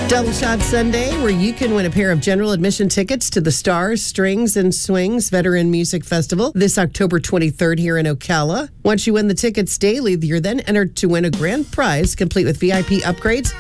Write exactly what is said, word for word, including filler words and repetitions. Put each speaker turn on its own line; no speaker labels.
Double Shot Sunday, where you can win a pair of general admission tickets to the Stars, Strings, and Swings Veteran Music Festival this October twenty-third here in Ocala. Once you win the tickets daily, you're then entered to win a grand prize complete with V I P upgrades